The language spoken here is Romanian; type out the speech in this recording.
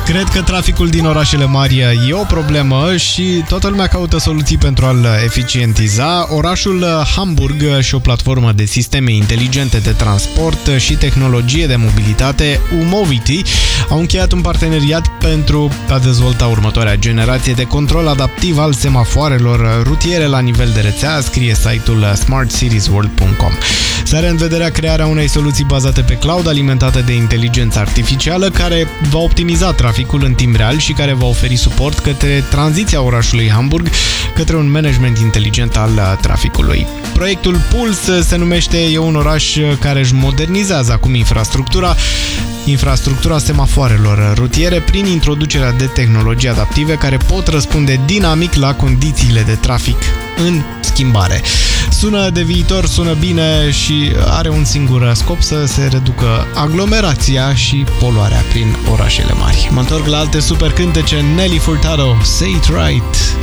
Cred că traficul din orașele mari e o problemă și toată lumea caută soluții pentru a-l eficientiza. Orașul Hamburg și o platformă de sisteme inteligente de transport și tehnologie de mobilitate, Umovity, au încheiat un parteneriat pentru a dezvolta următoarea generație de control adaptiv al semafoarelor rutiere la nivel de rețea, scrie site-ul smartcitiesworld.com. Se are în vederea crearea unei soluții bazate pe cloud, alimentate de inteligență artificială, care va optimiza traficul în timp real și care va oferi suport către tranziția orașului Hamburg către un management inteligent al traficului. Proiectul Pulse se numește, e un oraș care își modernizează acum infrastructura semafoarelor rutiere prin introducerea de tehnologii adaptive care pot răspunde dinamic la condițiile de trafic în schimbare. Sună de viitor, sună bine și are un singur scop: să se reducă aglomerația și poluarea prin orașele mari. Mă întorc la alte super cântece. Nelly Furtado, Say It Right.